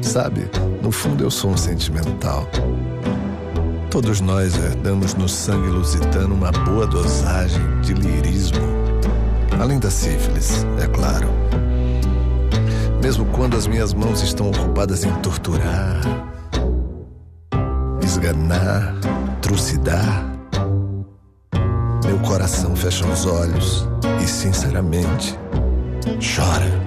Sabe, no fundo eu sou um sentimental. Todos nós herdamos no sangue lusitano uma boa dosagem de lirismo. Além da sífilis, é claro. Mesmo quando as minhas mãos estão ocupadas em torturar, esganar, trucidar, meu coração fecha os olhos e, sinceramente, chora.